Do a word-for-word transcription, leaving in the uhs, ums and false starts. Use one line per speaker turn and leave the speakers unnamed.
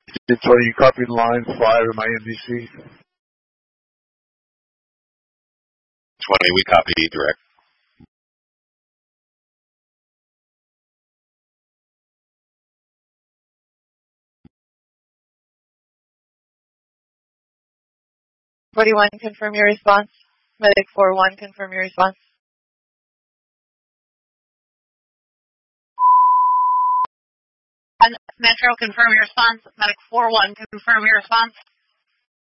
twenty, you copied line five of my N B C.
twenty, we copy direct.
forty-one, confirm your response. Medic four one, confirm your response.
Metro, confirm your response. Medic four one, confirm your response.